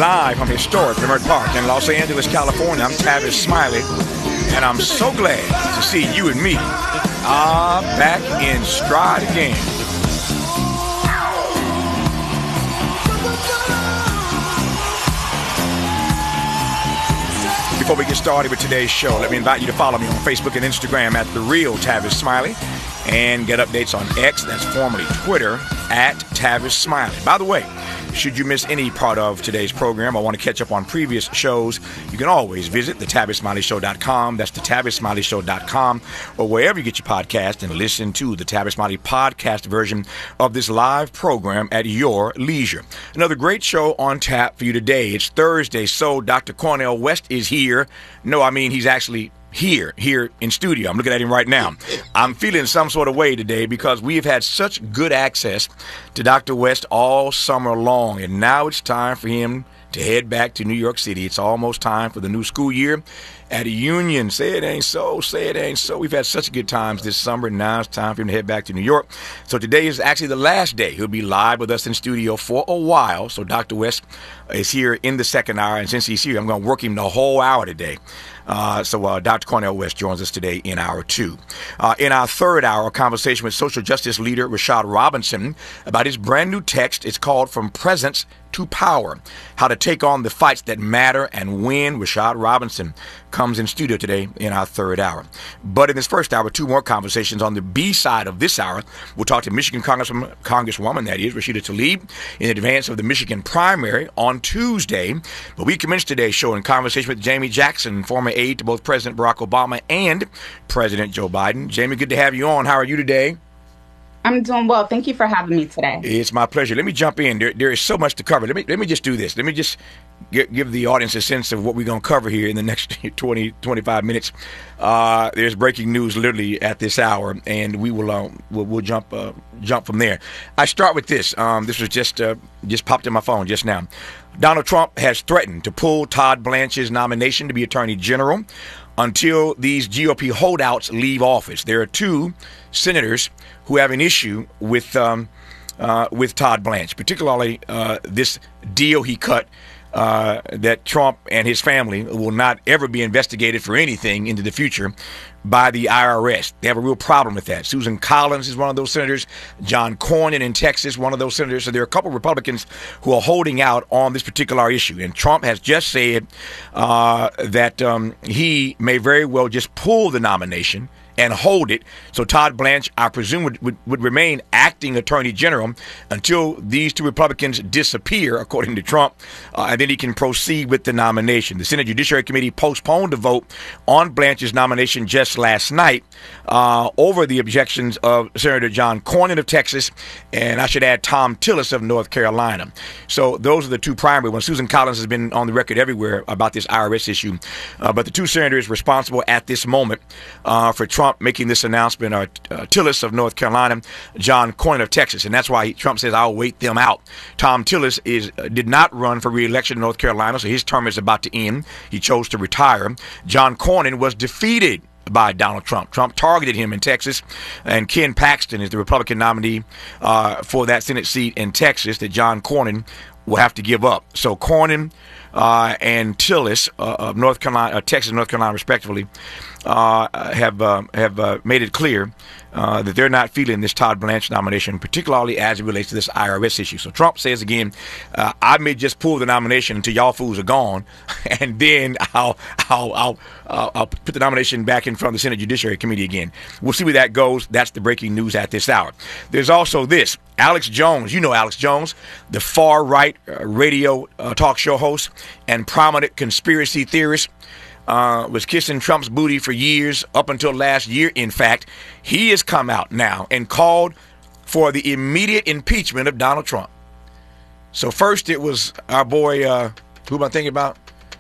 live from historic Leimert Park in Los Angeles, California. I'm Tavis Smiley, and I'm so glad to see you and me back in stride again. Before we get started with today's show, let me invite you to follow me on Facebook and Instagram at The Real Tavis Smiley and get updates on X, that's formerly Twitter, at Tavis Smiley. By the way, should you miss any part of today's program or want to catch up on previous shows, you can always visit thetabissmileyshow.com. That's thetabissmileyshow.com, or wherever you get your podcast, and listen to the Tavis Smiley podcast version of this live program at your leisure. Another great show on tap for you today. It's Thursday, so Dr. Cornel West is here. No, I mean he's actually here in studio. I'm looking at him right now. I'm feeling some sort of way today because we have had such good access to Dr. West all summer long, and now it's time for him to head back to New York City. It's almost time for the new school year at Union. Say it ain't so, say it ain't so. We've had such good times this summer, and now it's time for him to head back to New York. So today is actually the last day. He'll be live with us in studio for a while. So Dr. West is here in the second hour, and since he's here, I'm going to work him the whole hour today. So Dr. Cornel West joins us today in hour two. In our third hour, a conversation with social justice leader Rashad Robinson about his brand new text. It's called From Presence to Power, How to Take on the Fights That Matter and Win. Rashad Robinson comes in studio today in our third hour. But in this first hour, two more conversations. On the B side of this hour, we'll talk to Michigan Congresswoman, that is, Rashida Tlaib, in advance of the Michigan primary on Tuesday. But we commence today's show in conversation with Jamie Jackson, former aide to both President Barack Obama and President Joe Biden. Jamie, good to have you on. How are you today? I'm doing well. Thank you for having me today. It's my pleasure. Let me jump in. There is so much to cover. Let me just do this. Let me just give the audience a sense of what we're going to cover here in the next 20, 25 minutes. There's breaking news literally at this hour, and we'll jump from there. I start with this. This was just popped in my phone just now. Donald Trump has threatened to pull Todd Blanche's nomination to be Attorney General until these GOP holdouts leave office. There are two senators who have an issue with Todd Blanche, particularly this deal he cut that Trump and his family will not ever be investigated for anything into the future by the IRS. They have a real problem with that. Susan Collins is one of those senators. John Cornyn in Texas, one of those senators. So there are a couple of Republicans who are holding out on this particular issue. And Trump has just said that he may very well just pull the nomination and hold it. So Todd Blanche, I presume, would remain acting Attorney General until these two Republicans disappear, according to Trump, and then he can proceed with the nomination. The Senate Judiciary Committee postponed the vote on Blanche's nomination just last night over the objections of Senator John Cornyn of Texas, and I should add Thom Tillis of North Carolina. So those are the two primary ones. Susan Collins has been on the record everywhere about this IRS issue, but the two senators responsible at this moment for Trump making this announcement are Tillis of North Carolina, John Cornyn of Texas, and that's why Trump says, I'll wait them out. Thom Tillis did not run for re-election in North Carolina, so his term is about to end. He chose to retire. John Cornyn was defeated by Donald Trump. Trump targeted him in Texas, and Ken Paxton is the Republican nominee for that Senate seat in Texas that John Cornyn will have to give up. So Cornyn and Tillis of North Carolina, Texas and North Carolina, respectively, have made it clear that they're not feeling this Todd Blanche nomination, particularly as it relates to this IRS issue. So Trump says again, I may just pull the nomination until y'all fools are gone, and then I'll put the nomination back in front of the Senate Judiciary Committee again. We'll see where that goes. That's the breaking news at this hour. There's also this. Alex Jones, you know Alex Jones, the far-right radio talk show host and prominent conspiracy theorist, was kissing Trump's booty for years, up until last year, in fact. He has come out now and called for the immediate impeachment of Donald Trump. So first it was our boy, who am I thinking about?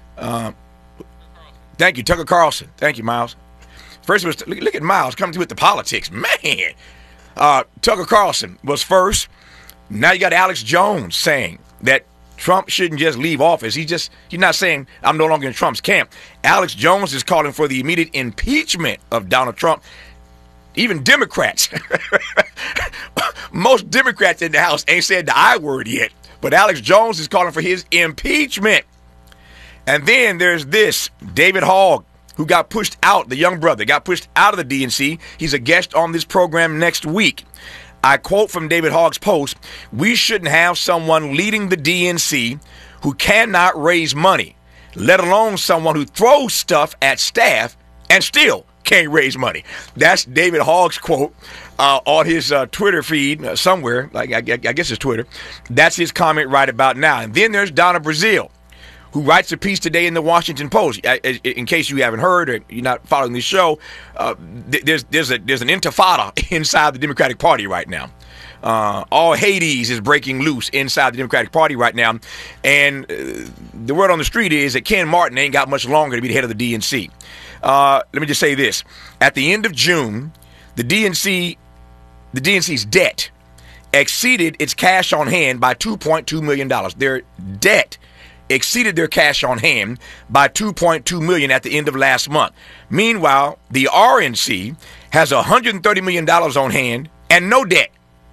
Thank you, Tucker Carlson. Thank you, Miles. First it was, look at Miles coming through with the politics. Man, Tucker Carlson was first. Now you got Alex Jones saying that Trump shouldn't just leave office. He's not saying I'm no longer in Trump's camp. Alex Jones is calling for the immediate impeachment of Donald Trump. Even Democrats, most Democrats in the House ain't said the I word yet, But Alex Jones is calling for his impeachment. And then there's this, David Hogg, who got pushed out, the young brother, got pushed out of the DNC. He's a guest on this program next week. I quote from David Hogg's post, "We shouldn't have someone leading the DNC who cannot raise money, let alone someone who throws stuff at staff and still can't raise money." That's David Hogg's quote on his Twitter feed somewhere, like I guess it's Twitter. That's his comment right about now. And then there's Donna Brazile, who writes a piece today in the Washington Post. In case you haven't heard or you're not following this show, there's an intifada inside the Democratic Party right now. All Hades is breaking loose inside the Democratic Party right now. And the word on the street is that Ken Martin ain't got much longer to be the head of the DNC. Let me just say this. At the end of June, the DNC's debt exceeded its cash on hand by $2.2 million. Their debt exceeded their cash on hand by $2.2 million at the end of last month. Meanwhile, the RNC has $130 million on hand and no debt.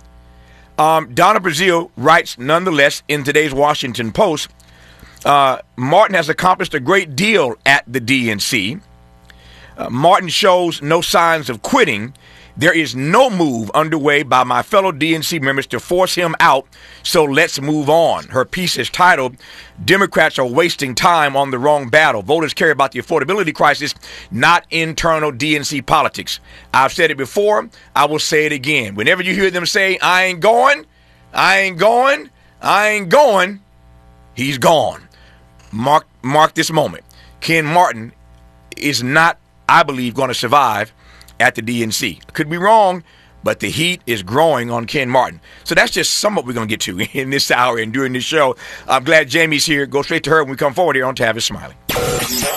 Donna Brazile writes, nonetheless, in today's Washington Post, Martin has accomplished a great deal at the DNC. Martin shows no signs of quitting. There is no move underway by my fellow DNC members to force him out, so let's move on. Her piece is titled, "Democrats are wasting time on the wrong battle. Voters care about the affordability crisis, not internal DNC politics." I've said it before. I will say it again. Whenever you hear them say, "I ain't going, I ain't going, I ain't going," he's gone. Mark this moment. Ken Martin is not, I believe, going to survive at the DNC. Could be wrong, but the heat is growing on Ken Martin. So that's just some of what we're going to get to in this hour and during this show. I'm glad Jamie's here. Go straight to her when we come forward here on Tavis Smiley.